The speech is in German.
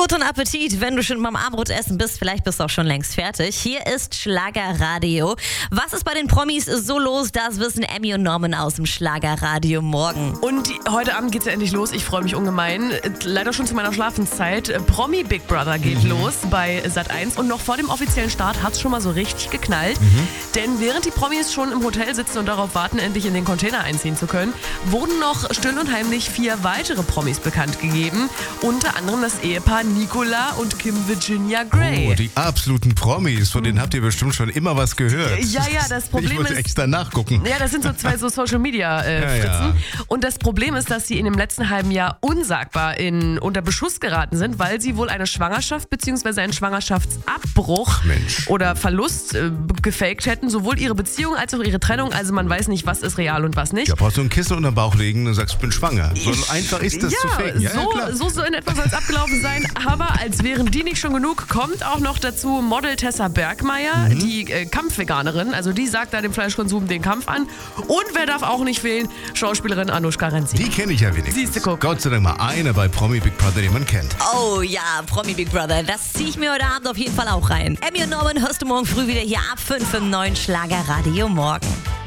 Guten Appetit, wenn du schon beim Abendbrotessen bist. Vielleicht bist du auch schon längst fertig. Hier ist Schlagerradio. Was ist bei den Promis so los? Das wissen Emmy und Norman aus dem Schlagerradio morgen. Und heute Abend geht's ja endlich los. Ich freue mich ungemein. Leider schon zu meiner Schlafenszeit. Promi Big Brother geht los bei Sat.1. Und noch vor dem offiziellen Start hat's schon mal so richtig geknallt. Denn während die Promis schon im Hotel sitzen und darauf warten, endlich in den Container einziehen zu können, wurden noch still und heimlich 4 weitere Promis bekannt gegeben. Unter anderem das Ehepaar Nicola und Kim Virginia Gray. Oh, die absoluten Promis, von denen habt ihr bestimmt schon immer was gehört. Ja, das Problem ich muss ist... extra nachgucken. Ja, das sind so 2 Social-Media-Fritzen. Ja. Und das Problem ist, dass sie in dem letzten halben Jahr unsagbar unter Beschuss geraten sind, weil sie wohl eine Schwangerschaft bzw. einen Schwangerschaftsabbruch oder Verlust gefaked hätten. Sowohl ihre Beziehung als auch ihre Trennung. Also man weiß nicht, was ist real und was nicht. Ja, brauchst du ein Kissen unter den Bauch legen und sagst, ich bin schwanger. So einfach ist das zu faken. Ja, klar. So in etwa soll es abgelaufen sein. Aber als wären die nicht schon genug, kommt auch noch dazu Model Tessa Bergmeier, die Kampfveganerin. Also die sagt da dem Fleischkonsum den Kampf an. Und wer darf auch nicht fehlen? Schauspielerin Anushka Renzi. Die kenne ich ja wenigstens. Siehste, guck. Gott sei Dank mal einer bei Promi Big Brother, den man kennt. Oh ja, Promi Big Brother. Das ziehe ich mir heute Abend auf jeden Fall auch rein. Emmy und Norman hörst du morgen früh wieder hier ab 5 im neuen Schlagerradio morgen.